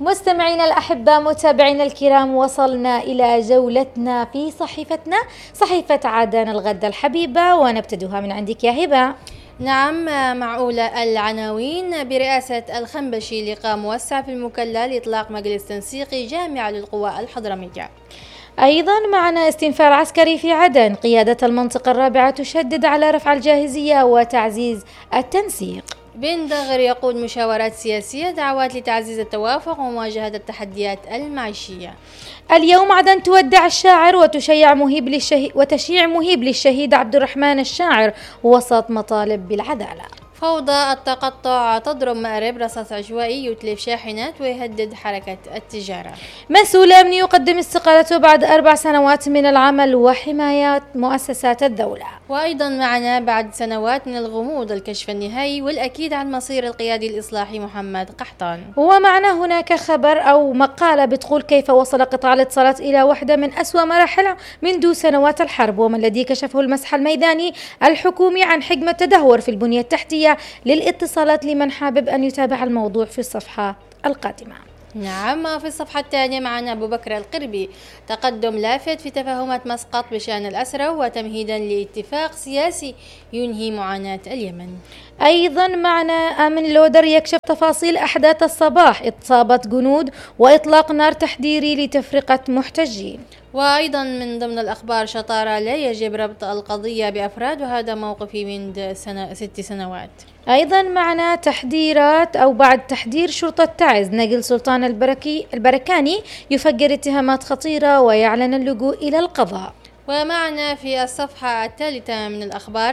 مستمعينا الأحباء، متابعينا الكرام، وصلنا إلى جولتنا في صحيفتنا، صحيفة عدن الغد الحبيبة، ونبتدها من عندك يا هبة. نعم، معقولة العناوين. برئاسة الخنبشي لقاء موسع في المكلا لإطلاق مجلس تنسيقي جامع للقوى الحضرمية. أيضا معنا استنفار عسكري في عدن، قيادة المنطقة الرابعة تشدد على رفع الجاهزية وتعزيز التنسيق. بن دغر يقود مشاورات سياسية، دعوات لتعزيز التوافق ومواجهة التحديات المعيشية. اليوم عدن تودع الشاعر وتشيع مهيب للشهيد عبد الرحمن الشاعر وسط مطالب بالعدالة. فوضى التقطع تضرب مأرب، رصاص عشوائي يتلف شاحنات ويهدد حركة التجارة. مسؤول أمني يقدم استقالته بعد 4 سنوات من العمل وحماية مؤسسات الدولة. وأيضا معنا بعد سنوات من الغموض الكشف النهائي والأكيد عن مصير القيادي الإصلاحي محمد قحطان. ومعنا هناك خبر أو مقالة بتقول كيف وصل قطاع الاتصالات إلى واحدة من أسوأ مراحل منذ سنوات الحرب، وما الذي كشفه المسح الميداني الحكومي عن حجم التدهور في البنية التحتية للاتصالات، لمن حابب أن يتابع الموضوع في الصفحة القادمة. نعم، في الصفحة الثانية معنا أبو بكر القربي، تقدم لافت في تفاهمات مسقط بشأن الأسرى وتمهيدا لاتفاق سياسي ينهي معاناة اليمن. أيضا معنا آمن لودر يكشف تفاصيل أحداث الصباح، إصابة جنود وإطلاق نار تحذيري لتفرقة محتجين. وأيضا من ضمن الأخبار شطارة لا يجب ربط القضية بأفراد، وهذا موقفي من 6 سنوات. أيضا معنا تحذيرات أو بعد تحذير شرطة تعز، نقل سلطان البركاني يفجر اتهامات خطيرة ويعلن اللجوء إلى القضاء. ومعنا في الصفحة الثالثة من الأخبار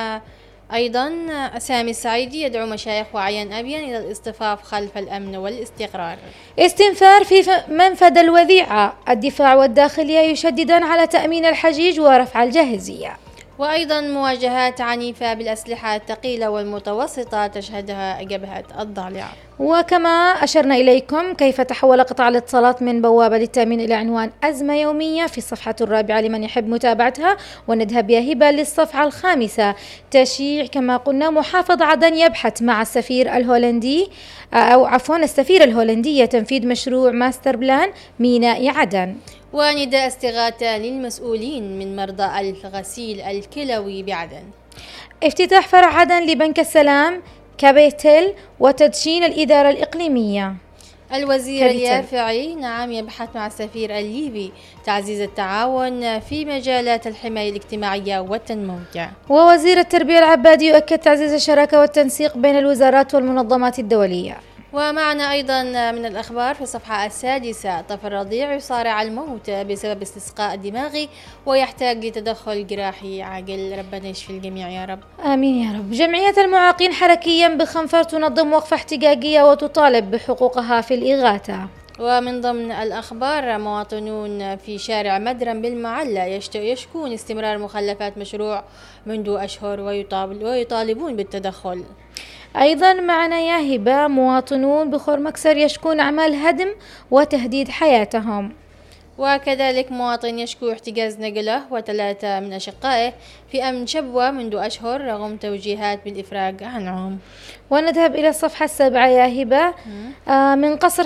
أيضا سامي السعيدي يدعو مشايخ وعيان أبين إلى الاصطفاف خلف الأمن والاستقرار. استنفار في منفذ الوديعة، الدفاع والداخلية يشددان على تأمين الحجيج ورفع الجاهزية. وأيضا مواجهات عنيفة بالأسلحة الثقيلة والمتوسطة تشهدها جبهة الضالع. وكما أشرنا إليكم كيف تحول قطاع الاتصالات من بوابة للتأمين إلى عنوان أزمة يومية في الصفحة الرابعة لمن يحب متابعتها. ونذهب يا هبة للصفحة الخامسة، تشييع كما قلنا محافظ عدن يبحث مع السفير الهولندي السفيرة الهولندية تنفيذ مشروع ماستر بلان ميناء عدن. ونداء استغاثة للمسؤولين من مرضى الغسيل الكلوي بعدن. افتتاح فرع عدن لبنك السلام كابيتل وتدشين الإدارة الإقليمية. الوزير اليافعي يبحث مع السفير الليبي تعزيز التعاون في مجالات الحماية الاجتماعية والتنموية. ووزير التربية العبادي يؤكد تعزيز الشراكة والتنسيق بين الوزارات والمنظمات الدولية. ومعنا أيضا من الأخبار في الصفحة السادسة، طفل رضيع يصارع الموت بسبب استسقاء دماغي ويحتاج لتدخل جراحي عاجل. ربنا يشفي الجميع يا رب. آمين يا رب. جمعية المعاقين حركيا بخنفر تنظم وقفة احتجاجية وتطالب بحقوقها في الإغاثة. ومن ضمن الأخبار مواطنون في شارع مدرم بالمعلة يشكون استمرار مخلفات مشروع منذ أشهر ويطالبون بالتدخل. أيضا معنا يا هبة مواطنون بخور مكسر يشكون أعمال هدم وتهديد حياتهم. وكذلك مواطن يشكو احتجاز نقله و3 من أشقائه في أمن شبوة منذ أشهر رغم توجيهات بالإفراج عنهم. ونذهب إلى الصفحة 7 يا هبة. من قصر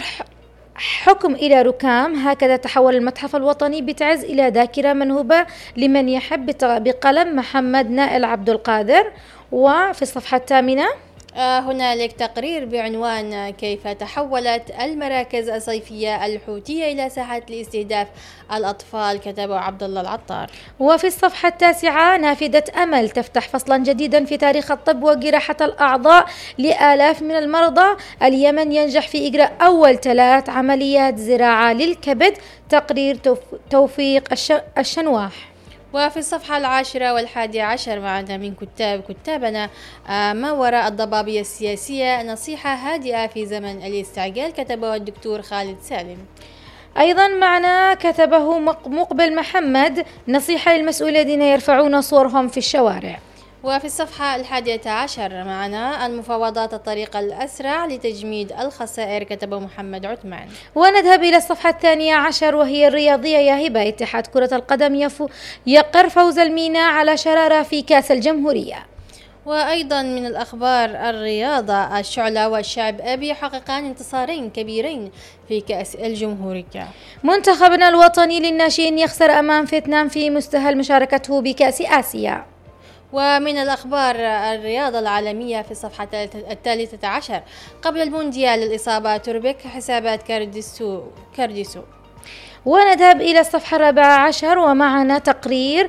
حكم إلى ركام، هكذا تحول المتحف الوطني بتعز إلى ذاكرة منهوبة لمن يحب بقلم محمد نائل عبد القادر. وفي الصفحة 8 هنالك تقرير بعنوان كيف تحولت المراكز الصيفية الحوثية إلى ساحة لاستهداف الأطفال، كتبه عبد الله العطار. وفي الصفحة 9 نافذة أمل تفتح فصلا جديدا في تاريخ الطب وجراحة الأعضاء لآلاف من المرضى. اليمن ينجح في إجراء أول 3 عمليات زراعة للكبد، تقرير توفيق الشنواح. وفي الصفحة 10 و11 معنا من كتابنا ما وراء الضبابية السياسية، نصيحة هادئة في زمن الاستعجال، كتبه الدكتور خالد سالم. أيضا معنا كتبه مقبل محمد، نصيحة للمسؤولين الذين يرفعون صورهم في الشوارع. وفي الصفحة 11 معنا المفاوضات الطريقة الأسرع لتجميد الخسائر، كتبه محمد عثمان. ونذهب إلى الصفحة 12 وهي الرياضية يا هبة. اتحاد كرة القدم يقر فوز الميناء على شرارة في كأس الجمهورية. وأيضا من الأخبار الرياضة، الشعلة والشعب أبي يحققان انتصارين كبيرين في كأس الجمهورية. منتخبنا الوطني للناشئين يخسر أمام فيتنام في مستهل مشاركته بكأس آسيا. ومن الأخبار الرياضة العالمية في الصفحة 13 قبل المونديال الإصابة تربك حسابات كارديسو. ونذهب إلى الصفحة 14 ومعنا تقرير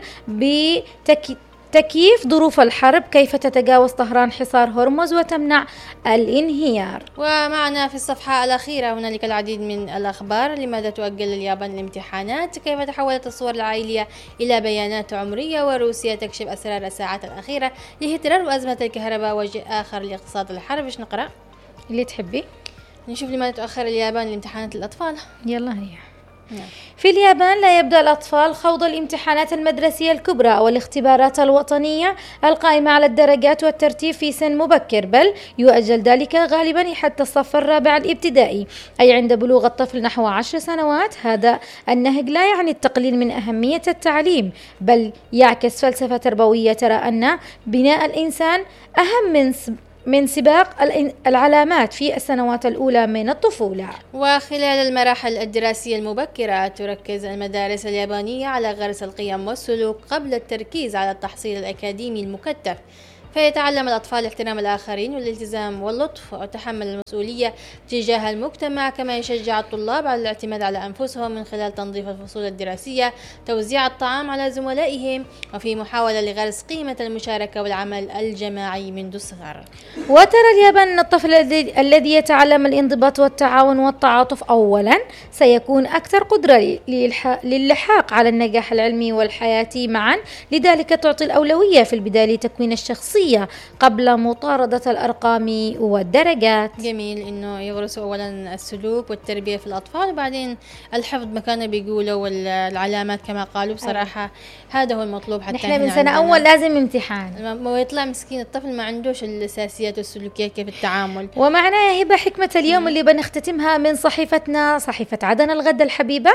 بتكييف ظروف الحرب، كيف تتجاوز طهران حصار هرمز وتمنع الانهيار. ومعنا في الصفحة الأخيرة هنالك العديد من الأخبار. لماذا تؤجل اليابان الامتحانات؟ كيف تحولت الصور العائلية إلى بيانات عمرية؟ وروسيا تكشف أسرار الساعات الأخيرة لهتلر وأزمة الكهرباء وجه آخر لاقتصاد الحرب. إيش نقرأ؟ اللي تحبي نشوف لماذا تؤخر اليابان الامتحانات للأطفال. يلا هي. في اليابان لا يبدأ الأطفال خوض الامتحانات المدرسية الكبرى أو الاختبارات الوطنية القائمة على الدرجات والترتيب في سن مبكر، بل يؤجل ذلك غالبا حتى الصف الرابع الابتدائي، أي عند بلوغ الطفل نحو 10 سنوات. هذا النهج لا يعني التقليل من أهمية التعليم، بل يعكس فلسفة تربوية ترى أن بناء الإنسان أهم من سباق العلامات في السنوات الأولى من الطفولة. وخلال المراحل الدراسية المبكرة تركز المدارس اليابانية على غرس القيم والسلوك قبل التركيز على التحصيل الأكاديمي المكثف، فيتعلم الأطفال احترام الآخرين والالتزام واللطف وتحمل المسؤولية تجاه المجتمع. كما يشجع الطلاب على الاعتماد على أنفسهم من خلال تنظيف الفصول الدراسية، توزيع الطعام على زملائهم، وفي محاولة لغرس قيمة المشاركة والعمل الجماعي منذ الصغر. وترى اليابان أن الطفل الذي يتعلم الانضباط والتعاون والتعاطف أولا سيكون أكثر قدرة للحاق على النجاح العلمي والحياتي معا، لذلك تعطي الأولوية في البداية لتكوين الشخصية قبل مطاردة الأرقام والدرجات. جميل إنه يغرسوا أولا السلوك والتربية في الأطفال، وبعدين الحفظ مكانه بيقولوا والعلامات كما قالوا. بصراحة هذا هو المطلوب. حتى نحن من سنة أول لازم امتحان، ما يطلع مسكين الطفل ما عندوش الأساسيات والسلوكيات كيف التعامل. ومعنا يا هبة حكمة اليوم اللي بنختتمها من صحيفتنا، صحيفة عدن الغد الحبيبة.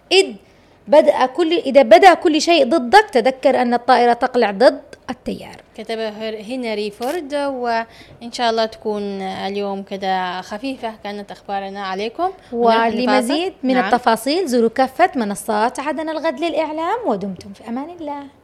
إذا بدأ كل شيء ضدك تذكر أن الطائرة تقلع ضد التيار. كتبه هنري فورد. وإن شاء الله تكون اليوم كده خفيفة كانت أخبارنا عليكم. ولمزيد من التفاصيل زوروا كافة منصات عدن الغد للإعلام، ودمتم في أمان الله.